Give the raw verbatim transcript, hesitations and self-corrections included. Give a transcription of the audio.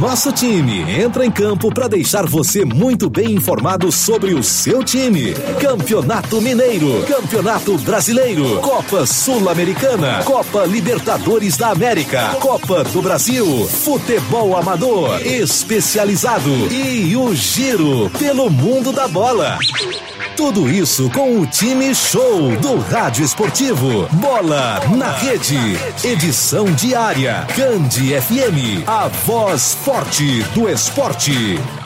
nosso time entra em campo para deixar você muito bem informado sobre o seu time. Campeonato Mineiro, Campeonato Brasileiro, Copa Sul-Americana, Copa Libertadores da América, Copa do Brasil, futebol amador, especializado e o giro pelo mundo da bola. Tudo isso com o Time Show do Rádio Esportivo. Bola na Rede. Edição diária. Candi F M. A voz forte do esporte.